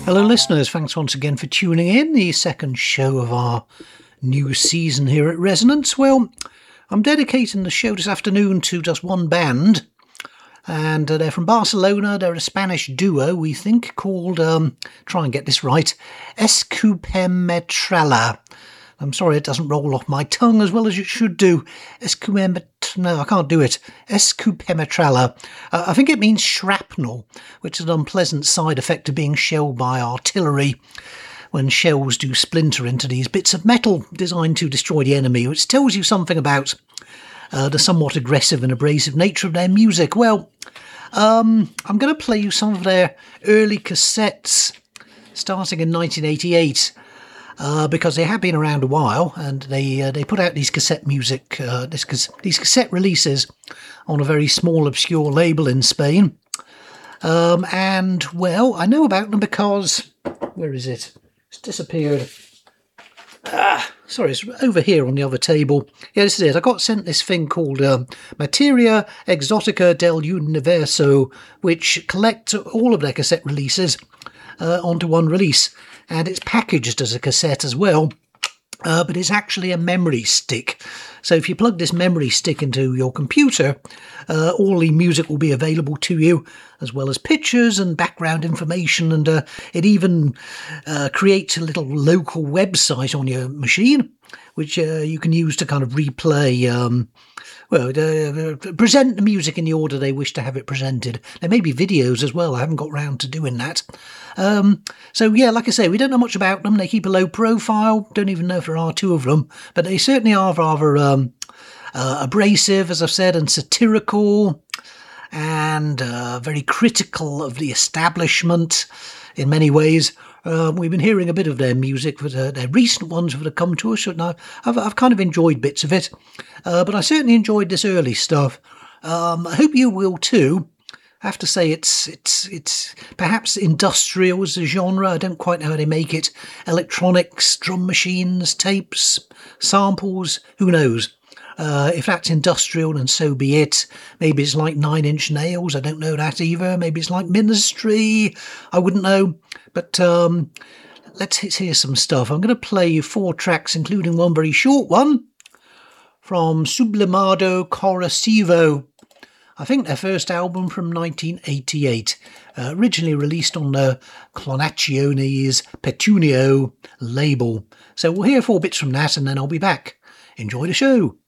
Hello listeners, thanks once again for tuning in, the second show of our new season here at Resonance. Well, I'm dedicating the show this afternoon to just one band, and they're from Barcelona. They're a Spanish duo, we think, called, try and get this right, Escupemetralla. I'm sorry it doesn't roll off my tongue as well as it should do. No, I can't do it. Escupemetralla. I think it means shrapnel, which is an unpleasant side effect of being shelled by artillery when shells do splinter into these bits of metal designed to destroy the enemy, which tells you something about the somewhat aggressive and abrasive nature of their music. Well, I'm going to play you some of their early cassettes starting in 1988. Because they have been around a while, and they put out these cassette music, these cassette releases on a very small, obscure label in Spain. And, well, I know about them because... Where is it? It's disappeared. Sorry, it's over here on the other table. Yeah, this is it. I got sent this thing called Materia Exotica del Universo, which collects all of their cassette releases onto one release. And it's packaged as a cassette as well, but it's actually a memory stick. So if you plug this memory stick into your computer, all the music will be available to you, as well as pictures and background information, and it even creates a little local website on your machine, which you can use to kind of replay, present the music in the order they wish to have it presented. There may be videos as well. I haven't got round to doing that. So yeah, like I say, we don't know much about them. They keep a low profile. Don't even know if there are two of them, but they certainly are rather abrasive, as I've said, and satirical, and very critical of the establishment in many ways. We've been hearing a bit of their music, but their recent ones that have come to us, and I've kind of enjoyed bits of it, but I certainly enjoyed this early stuff. I hope you will too. I have to say it's perhaps industrial as a genre. I don't quite know how they make it. Electronics, drum machines, tapes, samples, who knows? If that's industrial, then so be it. Maybe it's like Nine Inch Nails. I don't know that either. Maybe it's like Ministry. I wouldn't know. But let's hear some stuff. I'm going to play you 4 tracks, including one very short one from Sublimado Corrosivo. I think their first album from 1988, originally released on the Clonacciones Petunio label. So we'll hear 4 bits from that, and then I'll be back. Enjoy the show.